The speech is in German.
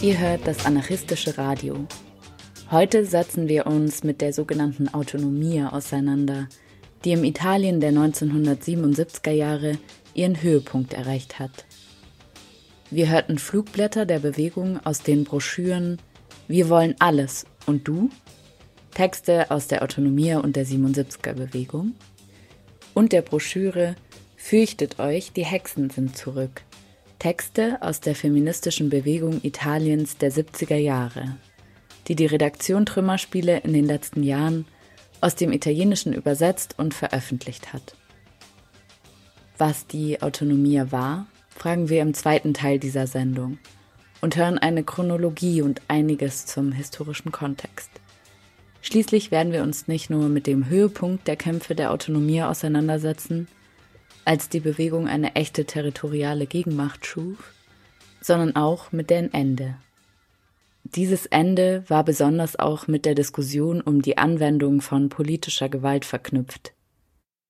Ihr hört das anarchistische Radio. Heute setzen wir uns mit der sogenannten Autonomia auseinander, die im Italien der 1977er Jahre ihren Höhepunkt erreicht hat. Wir hörten Flugblätter der Bewegung aus den Broschüren Wir wollen alles und du? Texte aus der Autonomia und der 77er-Bewegung und der Broschüre Fürchtet euch, die Hexen sind zurück. Texte aus der feministischen Bewegung Italiens der 70er Jahre, die Redaktion Trümmerspiele in den letzten Jahren aus dem Italienischen übersetzt und veröffentlicht hat. Was die Autonomia war, fragen wir im zweiten Teil dieser Sendung und hören eine Chronologie und einiges zum historischen Kontext. Schließlich werden wir uns nicht nur mit dem Höhepunkt der Kämpfe der Autonomia auseinandersetzen, als die Bewegung eine echte territoriale Gegenmacht schuf, sondern auch mit deren Ende. Dieses Ende war besonders auch mit der Diskussion um die Anwendung von politischer Gewalt verknüpft,